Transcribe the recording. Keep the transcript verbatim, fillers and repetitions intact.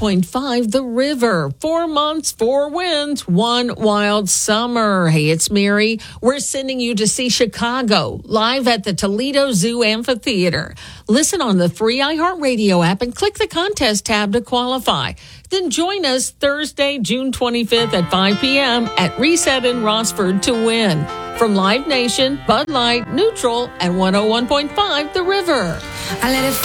point five The River. Four months, four wins, one wild summer. Hey, it's Mary. We're sending you to see Chicago live at the Toledo Zoo Amphitheater. Listen on the free iHeartRadio app and click the contest tab to qualify. Then join us Thursday, June twenty-fifth at five p.m. at Reset in Rossford to win. From Live Nation, Bud Light, Neutral, and one oh one point five The River. I let it